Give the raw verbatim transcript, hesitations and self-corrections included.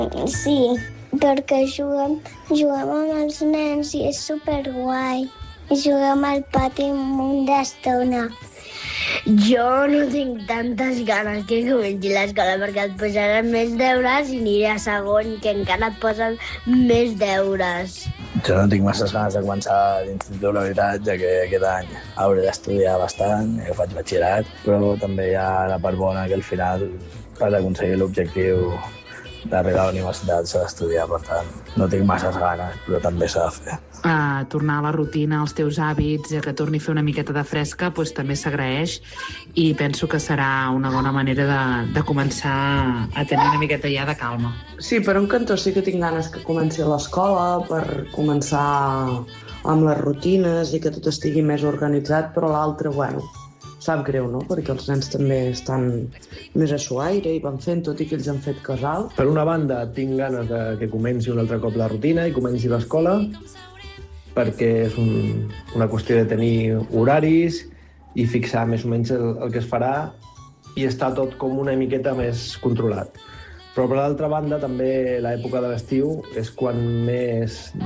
Sí, perquè juguem, juguem amb els nens i és superguai. Juguem al pati un munt d'estona. Jo no tinc tantes ganes que comenci l'escola perquè et posaran més deures i aniré a segon, que encara et posen més deures. Jo no tinc masses ganes de començar l'institut, la veritat, ja que aquest any hauré d'estudiar bastant, jo faig batxillerat, però també hi ha la part bona que al final, per aconseguir l'objectiu d'arribar a la universitat s'ha d'estudiar, per tant, no tinc masses ganes, però també s'ha de fer. Uh, tornar a la rutina, als teus hàbits, ja que torni a fer una miqueta de fresca, doncs també s'agraeix i penso que serà una bona manera de, de començar a tenir una miqueta ja de calma. Sí, per un cantó sí que tinc ganes que comenci l'escola, per començar amb les rutines i que tot estigui més organitzat, però l'altre, bueno, sap greu, no? Perquè els nens també estan més a su aire i van fent, tot i que ells han fet casal. Per una banda, tinc ganes de que comenci un altre cop la rutina i comenci l'escola, perquè és un, una qüestió de tenir horaris i fixar més o menys el, el que es farà i estar tot com una miqueta més controlat. Però per l'altra banda, també l'època de l'estiu és quan més